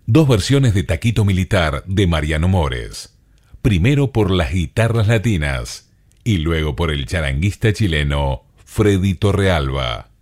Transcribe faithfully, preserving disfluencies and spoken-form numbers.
Dos versiones de Taquito Militar de Mariano Mores. Primero por las guitarras latinas y luego por el charanguista chileno Freddy Torrealba.